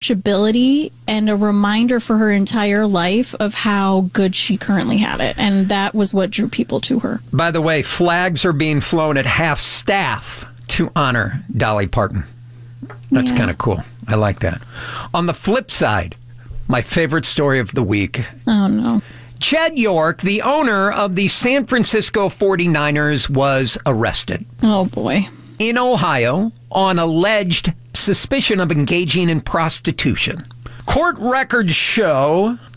ability and a reminder for her entire life of how good she currently had it. And that was what drew people to her. By the way, flags are being flown at half staff to honor Dolly Parton. That's kind of cool. I like that. On the flip side, my favorite story of the week. Oh, no. Ched York, the owner of the San Francisco 49ers, was arrested. Oh, boy. In Ohio on alleged suspicion of engaging in prostitution. Court records show